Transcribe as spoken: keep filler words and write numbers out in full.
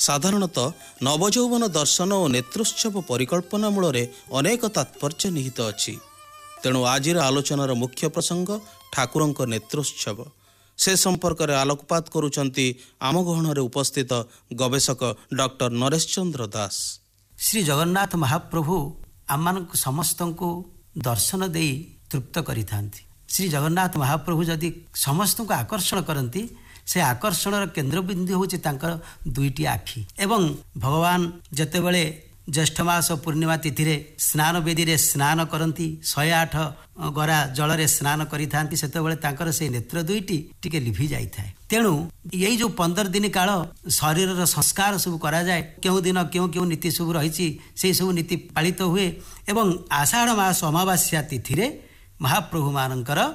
ସାଧାରଣତଃ ନବଯୌବନ ଦର୍ଶନ ଓ ନେତ୍ରୋତ୍ସବ ପରିକଳ୍ପନା ମୂଳରେ ଅନେକ ତାତ୍ପର୍ଯ୍ୟ ନିହିତ ଅଛି। ତେଣୁ ଆଜିର ଆଲୋଚନାର ମୁଖ୍ୟ ପ୍ରସଙ୍ଗ ଠାକୁରଙ୍କ ନେତ୍ରୋତ୍ସବ। ସେ ସମ୍ପର୍କରେ ଆଲୋକପାତ କରୁଛନ୍ତି ଆମ ଗହଣରେ ଉପସ୍ଥିତ ଗବେଷକ ଡକ୍ଟର ନରେଶ ଚନ୍ଦ୍ର ଦାସ। ଶ୍ରୀ ଜଗନ୍ନାଥ ମହାପ୍ରଭୁ ଆମମାନଙ୍କୁ ସମସ୍ତଙ୍କୁ ଦର୍ଶନ ଦେଇ ତୃପ୍ତ କରିଥାନ୍ତି। ଶ୍ରୀ ଜଗନ୍ନାଥ ମହାପ୍ରଭୁ ଯଦି ସମସ୍ତଙ୍କୁ ଆକର୍ଷଣ କରନ୍ତି, ସେ ଆକର୍ଷଣର କେନ୍ଦ୍ରବିନ୍ଦୁ ହେଉଛି ତାଙ୍କର ଦୁଇଟି ଆଖି। ଏବଂ ଭଗବାନ ଯେତେବେଳେ ଜ୍ୟେଷ୍ଠ ମାସ ପୂର୍ଣ୍ଣିମା ତିଥିରେ ସ୍ନାନ ବେଦୀରେ ସ୍ନାନ କରନ୍ତି, ଶହେ ଆଠ ଗରା ଜଳରେ ସ୍ନାନ କରିଥାନ୍ତି, ସେତେବେଳେ ତାଙ୍କର ସେଇ ନେତ୍ର ଦୁଇଟି ଟିକେ ଲିଭି ଯାଇଥାଏ। ତେଣୁ ଏଇ ଯେଉଁ ପନ୍ଦର ଦିନ କାଳ ଶରୀରର ସଂସ୍କାର ସବୁ କରାଯାଏ, କେଉଁ ଦିନ କେଉଁ କେଉଁ ନୀତି ସବୁ ରହିଛି ସେଇ ସବୁ ନୀତି ପାଳିତ ହୁଏ। ଏବଂ ଆଷାଢ଼ ମାସ ଅମାବାସ୍ୟା ତିଥିରେ ମହାପ୍ରଭୁମାନଙ୍କର